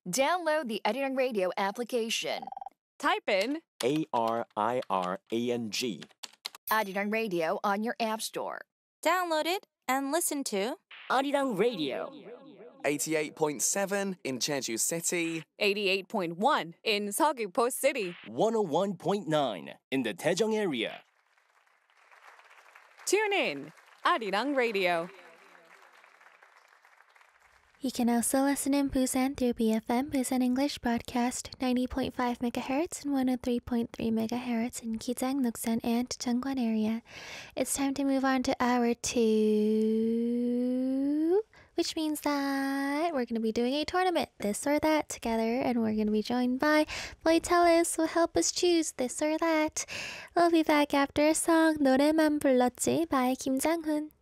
Download the Arirang Radio application. Type in ARIRANG. Arirang Radio on your app store. Download it and listen to Arirang Radio. 88.7 in Jeju City, 88.1 in Seogwipo City, 101.9 in the Daejeong area. Tune in, Arirang Radio. You can also listen in Busan through BFM Busan English Broadcast 90.5 MHz and 103.3 MHz in Gijang, Nuksan, and Jeongwan area. It's time to move on to hour 2, which means that we're going to be doing a tournament, this or that, together, and we're going to be joined by Voitelis, who will help us choose this or that. We'll be back after a song, 노래만 불렀지 by Kim Jang-hoon.